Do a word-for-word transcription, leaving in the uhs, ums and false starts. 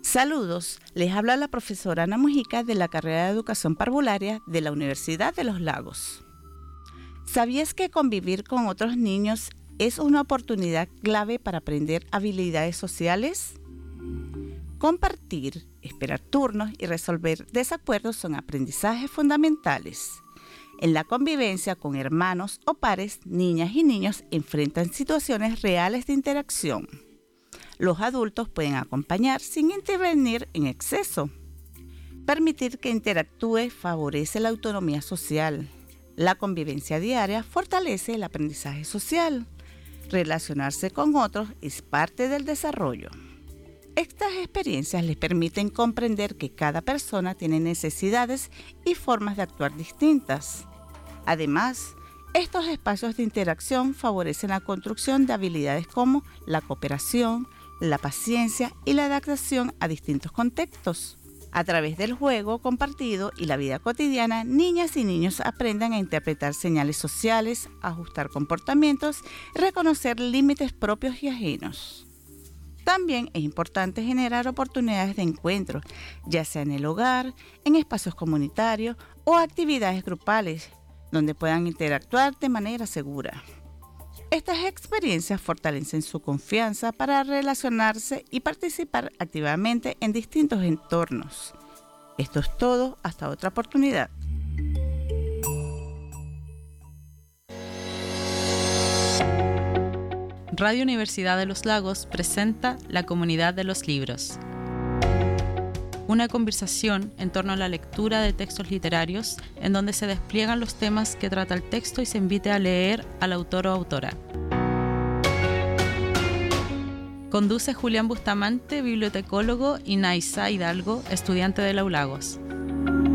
Saludos, les habla la profesora Ana Mujica de la carrera de Educación Parvularia de la Universidad de Los Lagos. ¿Sabías que convivir con otros niños es una oportunidad clave para aprender habilidades sociales? Compartir, esperar turnos y resolver desacuerdos son aprendizajes fundamentales. En la convivencia con hermanos o pares, niñas y niños enfrentan situaciones reales de interacción. Los adultos pueden acompañar sin intervenir en exceso. Permitir que interactúe favorece la autonomía social. La convivencia diaria fortalece el aprendizaje social. Relacionarse con otros es parte del desarrollo. Estas experiencias les permiten comprender que cada persona tiene necesidades y formas de actuar distintas. Además, estos espacios de interacción favorecen la construcción de habilidades como la cooperación, la paciencia y la adaptación a distintos contextos. A través del juego compartido y la vida cotidiana, niñas y niños aprenden a interpretar señales sociales, ajustar comportamientos y reconocer límites propios y ajenos. También es importante generar oportunidades de encuentro, ya sea en el hogar, en espacios comunitarios o actividades grupales, donde puedan interactuar de manera segura. Estas experiencias fortalecen su confianza para relacionarse y participar activamente en distintos entornos. Esto es todo, hasta otra oportunidad. Radio Universidad de Los Lagos presenta La Comunidad de los Libros. Una conversación en torno a la lectura de textos literarios en donde se despliegan los temas que trata el texto y se invite a leer al autor o autora. Conduce Julián Bustamante, bibliotecólogo, y Naisa Hidalgo, estudiante de la U Lagos.